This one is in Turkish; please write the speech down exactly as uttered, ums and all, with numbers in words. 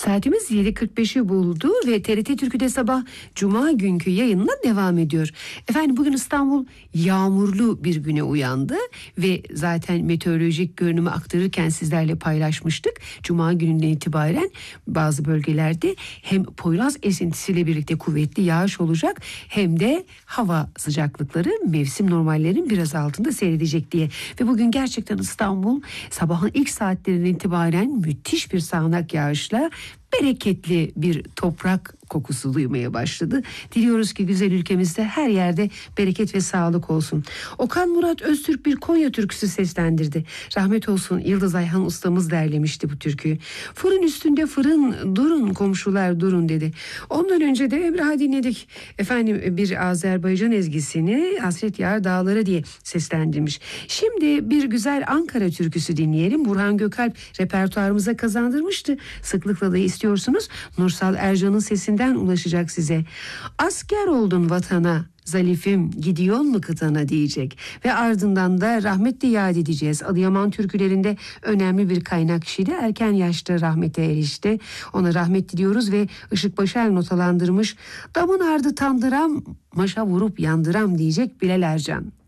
Saatimiz yedi kırk beşi buldu ve T R T Türkü'de sabah Cuma günkü yayınına devam ediyor. Efendim bugün İstanbul yağmurlu bir güne uyandı ve zaten meteorolojik görünümü aktarırken sizlerle paylaşmıştık. Cuma gününden itibaren bazı bölgelerde hem Poyraz esintisiyle birlikte kuvvetli yağış olacak hem de hava sıcaklıkları mevsim normallerinin biraz altında seyredecek diye. Ve bugün gerçekten İstanbul sabahın ilk saatlerinden itibaren müthiş bir sağanak yağışla bereketli bir toprak kokusu duymaya başladı. Diliyoruz ki güzel ülkemizde her yerde bereket ve sağlık olsun. Okan Murat Öztürk bir Konya türküsü seslendirdi. Rahmet olsun Yıldız Ayhan ustamız derlemişti bu türküyü. Fırın üstünde fırın durun komşular durun dedi. Ondan önce de Emrah'ı dinledik. Efendim bir Azerbaycan ezgisini Hasret Yar Dağları diye seslendirmiş. Şimdi bir güzel Ankara türküsü dinleyelim. Burhan Gökalp repertuarımıza kazandırmıştı. Sıklıkla da istiyorsunuz. Nursal Ercan'ın sesinden ulaşacak size. Asker oldun vatana, zalifim gidiyor mu kıtana diyecek. Ve ardından da rahmetle yad edeceğiz. Adıyaman türkülerinde önemli bir kaynak kişiydi. Erken yaşta rahmete erişti. Ona rahmet diliyoruz ve Işık Başar notalandırmış. Damın ardı tandıram, maşa vurup yandıram diyecek Bilal Ercan.